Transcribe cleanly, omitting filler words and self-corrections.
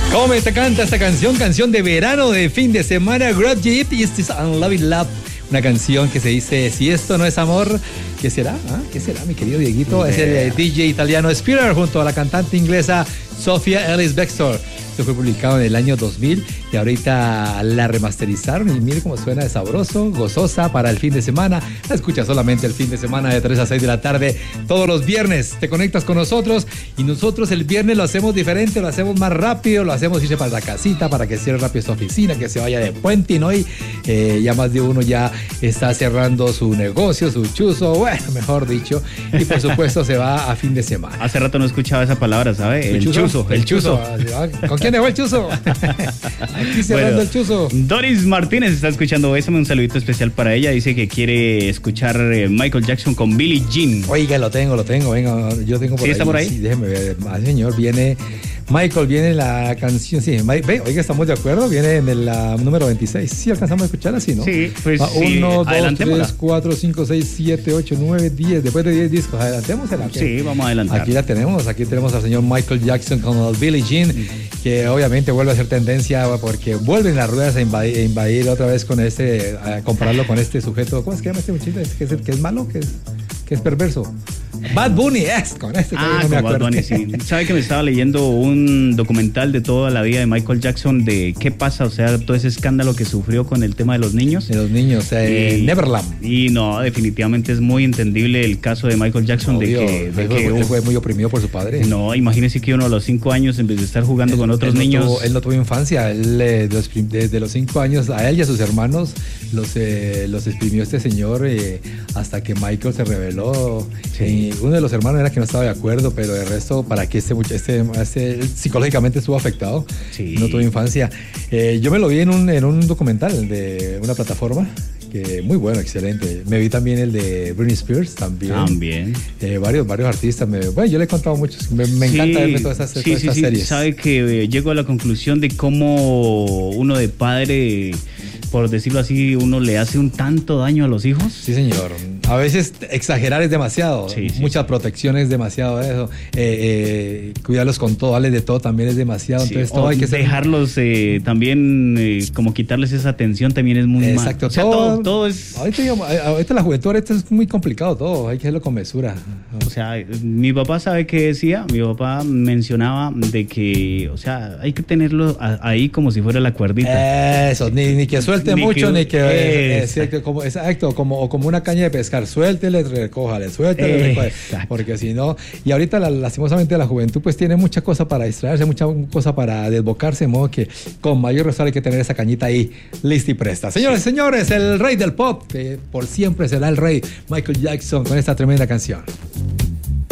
¿Cómo te canta esta canción? Canción de verano, de fin de semana. Grab It is this unloving love. Una canción que se dice, si esto no es amor, ¿qué será? ¿Qué será, mi querido Dieguito? Es el DJ italiano Spiller junto a la cantante inglesa Sophia Ellis-Bextor. Esto fue publicado en el año 2000 y ahorita la remasterizaron y mire cómo suena de sabroso, gozosa para el fin de semana. La escuchas solamente el fin de semana de 3 a 6 de la tarde todos los viernes. Te conectas con nosotros y nosotros el viernes lo hacemos diferente, lo hacemos más rápido, lo hacemos irse para la casita, para que cierre rápido su oficina, que se vaya de puente y no hoy ya más de uno ya está cerrando su negocio, su chuzo, bueno, mejor dicho, y por supuesto se va a fin de semana. Hace rato no escuchaba esa palabra, ¿sabe? El chuzo. ¿Con quién dejó el chuzo? Aquí cerrando el chuzo. Doris Martínez está escuchando. Bésame, un saludito especial para ella. Dice que quiere escuchar Michael Jackson con Billie Jean. Oiga, lo tengo. Venga, yo tengo por ahí. ¿Sí está por ahí? Sí, déjeme ver. Señor, viene Michael, viene la canción. Sí, oiga, estamos de acuerdo. Viene en el número 26. Sí, alcanzamos a escuchar así, ¿no? Sí, pues sí. 1, 2, 3, 4, 5, 6, 7, 8, 9, 10. Después de 10 discos, adelantémosela. Sí, vamos a adelantar. Aquí la tenemos. Aquí tenemos al señor Michael Jackson con el Billie Jean, que obviamente vuelve a ser tendencia porque vuelven las ruedas a invadir otra vez con a compararlo con este sujeto. ¿Cómo es que se llama este muchacho? ¿Que es malo? ¿Que es perverso? Bad Bunny con este. No me Bad Bunny, sí. ¿Sabe que me estaba leyendo un documental de toda la vida de Michael Jackson, de qué pasa, o sea, todo ese escándalo que sufrió con el tema de los niños? De los niños, Neverland. Y no, definitivamente es muy entendible el caso de Michael Jackson, de que él fue muy oprimido por su padre. No, imagínese que uno a los 5 años, en vez de estar jugando con otros niños... Él no tuvo infancia. Él, desde los 5 años, a él y a sus hermanos los exprimió este señor hasta que Michael se rebeló. Sí. Uno de los hermanos era que no estaba de acuerdo, pero el resto, para que psicológicamente estuvo afectado. Sí. No tuvo infancia. Yo me lo vi en un documental de una plataforma, que muy bueno, excelente. Me vi también el de Britney Spears, también. Varios artistas. Yo le he contado muchos. Me encanta verme todas estas series. Sabe que llego a la conclusión de cómo uno de padre, por decirlo así, uno le hace un tanto daño a los hijos. Sí, señor. A veces exagerar es demasiado. Sí. Mucha protección es demasiado eso. Cuidarlos con todo, darles de todo también es demasiado. Sí. Entonces todo hay que dejarlos también, como quitarles esa atención también es muy mal. Exacto. O sea, todo es... Ahorita la juventud, es muy complicado todo. Hay que hacerlo con mesura. O sea, mi papá sabe qué decía. Mi papá mencionaba de que, o sea, hay que tenerlo ahí como si fuera la cuerdita. Eso, ni que suelte mucho, ni que... Exacto, como una caña de pescar. Suéltele, recójale, recójale. Porque si no... Y ahorita, lastimosamente, la juventud pues tiene mucha cosa para distraerse, mucha cosa para desbocarse, de modo que con mayor razón hay que tener esa cañita ahí lista y presta. Señores, el rey del pop, que por siempre será el rey, Michael Jackson, con esta tremenda canción.